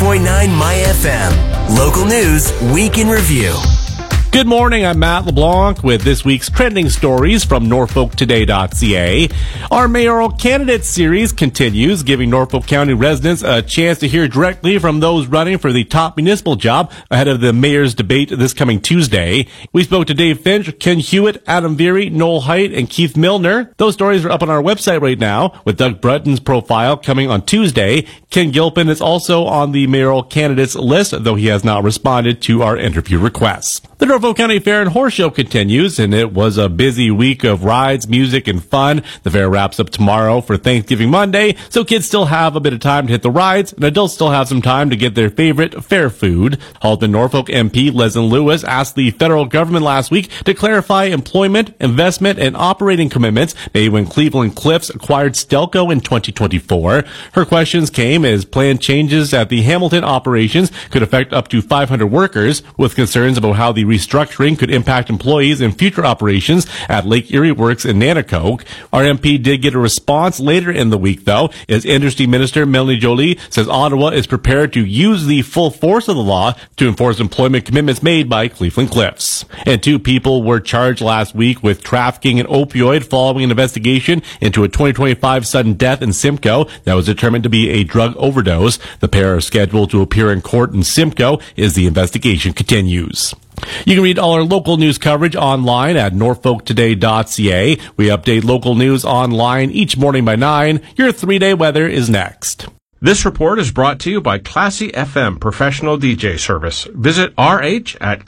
104.9 My FM. Local news, week in review. Good morning, I'm Matt LeBlanc with this week's trending stories from NorfolkToday.ca. Our mayoral candidate series continues, giving Norfolk County residents a chance to hear directly from those running for the top municipal job ahead of the mayor's debate this coming Tuesday. We spoke to Dave Finch, Ken Hewitt, Adam Veery, Noel Height, and Keith Milner. Those stories are up on our website right now, with Doug Brutton's profile coming on Tuesday. Ken Gilpin is also on the mayoral candidates list, though he has not responded to our interview requests. The Norfolk County Fair and Horse Show continues, and it was a busy week of rides, music, and fun. The fair wraps up tomorrow for Thanksgiving Monday, so kids still have a bit of time to hit the rides, and adults still have some time to get their favorite fair food. Halton Norfolk MP Leslie Lewis asked the federal government last week to clarify employment, investment, and operating commitments made when Cleveland Cliffs acquired Stelco in 2024. Her questions came as planned changes at the Hamilton operations could affect up to 500 workers, with concerns about how the restructuring could impact employees in future operations at Lake Erie Works in Nanticoke. Our MP did get a response later in the week, though, as Industry Minister Melanie Joly says Ottawa is prepared to use the full force of the law to enforce employment commitments made by Cleveland Cliffs. And 2 people were charged last week with trafficking an opioid following an investigation into a 2025 sudden death in Simcoe that was determined to be a drug overdose. The pair are scheduled to appear in court in Simcoe as the investigation continues. You can read all our local news coverage online at norfolktoday.ca. We update local news online each morning by 9. Your 3-day weather is next. This report is brought to you by Classy FM Professional DJ Service. Visit RH at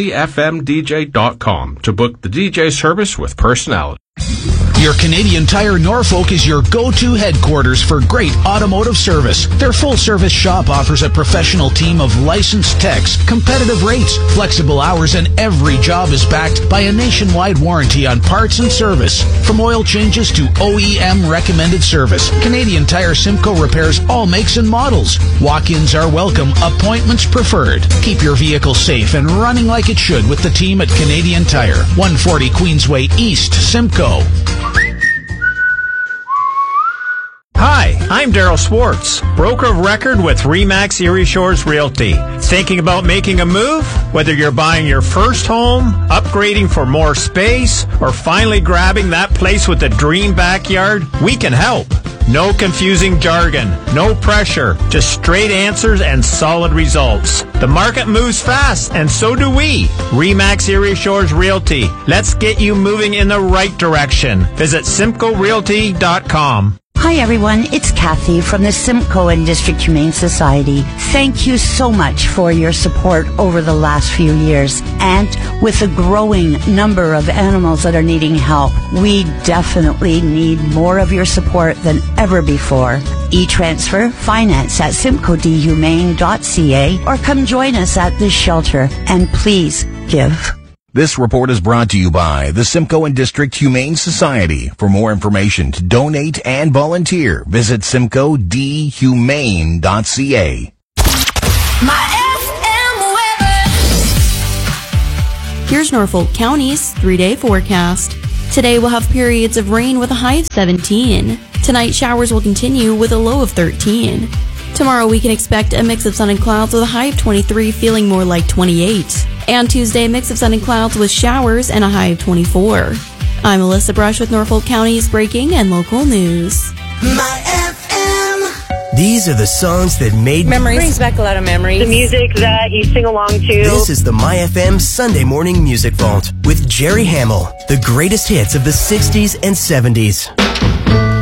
classyfmdj.com to book the DJ service with personality. Your Canadian Tire Norfolk is your go-to headquarters for great automotive service. Their full-service shop offers a professional team of licensed techs, competitive rates, flexible hours, and every job is backed by a nationwide warranty on parts and service. From oil changes to OEM recommended service, Canadian Tire Simcoe repairs all makes and models. Walk-ins are welcome, appointments preferred. Keep your vehicle safe and running like it should with the team at Canadian Tire, 140 Queensway East, Simcoe. Hi, I'm Daryl Swartz, broker of record with RE/MAX Erie Shores Realty. Thinking about making a move? Whether you're buying your first home, upgrading for more space, or finally grabbing that place with the dream backyard, we can help. No confusing jargon, no pressure, just straight answers and solid results. The market moves fast, and so do we. RE/MAX Erie Shores Realty. Let's get you moving in the right direction. Visit SimcoeRealty.com. Hi everyone, it's Kathy from the Simcoe and District Humane Society. Thank you so much for your support over the last few years. And with a growing number of animals that are needing help, we definitely need more of your support than ever before. E-transfer, finance at simcoedhumane.ca, or come join us at the shelter and please give. This report is brought to you by the Simcoe and District Humane Society. For more information to donate and volunteer, visit simcoedhumane.ca. My FM weather. Here's Norfolk County's 3-day forecast. Today we'll have periods of rain with a high of 17. Tonight showers will continue with a low of 13. Tomorrow we can expect a mix of sun and clouds with a high of 23, feeling more like 28. And Tuesday, a mix of sun and clouds with showers and a high of 24. I'm Alyssa Brush with Norfolk County's breaking and local news. My FM. These are the songs that made memories. Brings back a lot of memories. The music that you sing along to. This is the My FM Sunday Morning Music Vault with Jerry Hamill. The greatest hits of the 60s and 70s.